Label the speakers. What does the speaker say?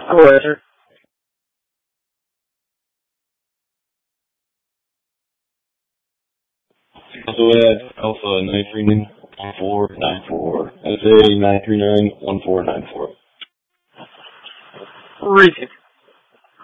Speaker 1: Go ahead, sir.
Speaker 2: Also at Alpha 939-1494, SA 939-1494.
Speaker 1: Receive.